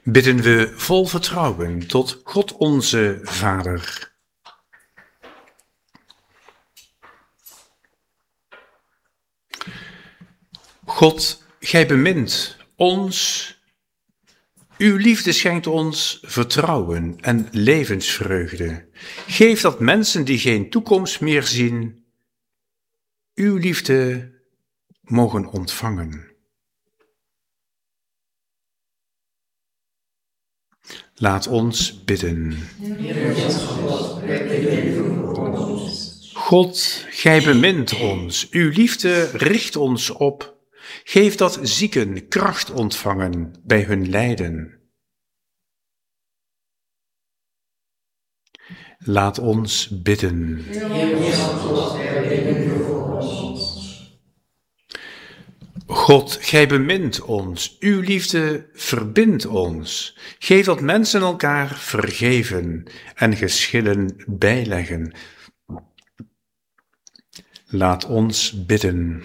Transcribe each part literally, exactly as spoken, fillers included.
bidden we vol vertrouwen tot God onze Vader. God, gij bemint ons. Uw liefde schenkt ons vertrouwen en levensvreugde. Geef dat mensen die geen toekomst meer zien, uw liefde mogen ontvangen. Laat ons bidden. God, gij bemint ons. Uw liefde richt ons op. Geef dat zieken kracht ontvangen bij hun lijden. Laat ons bidden. God, gij bemint ons. Uw liefde verbindt ons. Geef dat mensen elkaar vergeven en geschillen bijleggen. Laat ons bidden.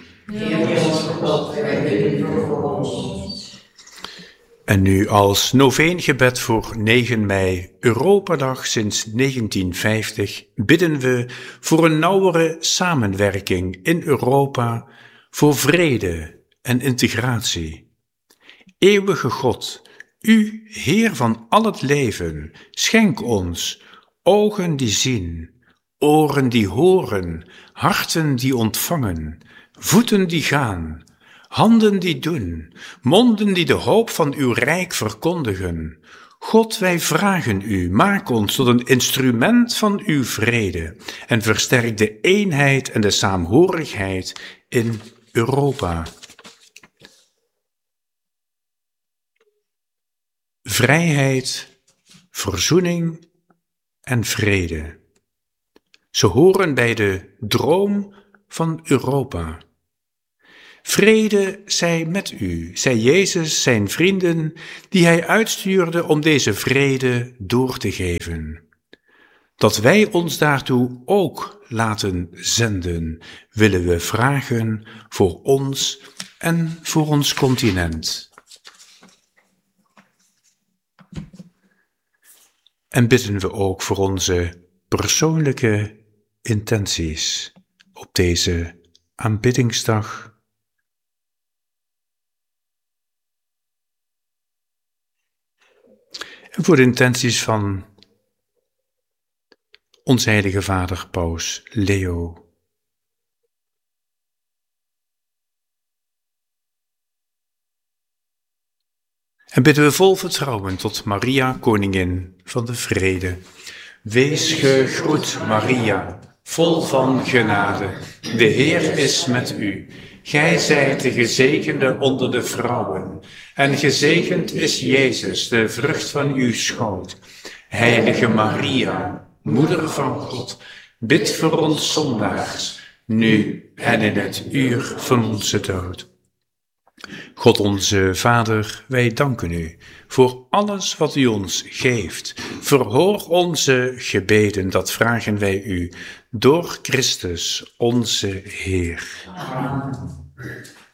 En nu als noveengebed voor negen mei, Europadag sinds negentien vijftig, bidden we voor een nauwere samenwerking in Europa, voor vrede en integratie. Eeuwige God, u, Heer van al het leven, schenk ons ogen die zien, oren die horen, harten die ontvangen, voeten die gaan, handen die doen, monden die de hoop van uw rijk verkondigen. God, wij vragen u, maak ons tot een instrument van uw vrede en versterk de eenheid en de saamhorigheid in Europa. Vrijheid, verzoening en vrede. Ze horen bij de droom van Europa. Vrede zij met u, zij Jezus, zijn vrienden, die hij uitstuurde om deze vrede door te geven. Dat wij ons daartoe ook laten zenden, willen we vragen voor ons en voor ons continent. En bidden we ook voor onze persoonlijke intenties op deze aanbiddingsdag. En voor de intenties van onze heilige vader Paus Leo. En bidden we vol vertrouwen tot Maria, koningin van de vrede. Wees gegroet, Maria, vol van genade. De Heer is met u. Gij zijt de gezegende onder de vrouwen. En gezegend is Jezus, de vrucht van uw schoot. Heilige Maria, moeder van God, bid voor ons zondaars, nu en in het uur van onze dood. God onze Vader, wij danken u voor alles wat u ons geeft. Verhoor onze gebeden, dat vragen wij u, door Christus onze Heer. Amen.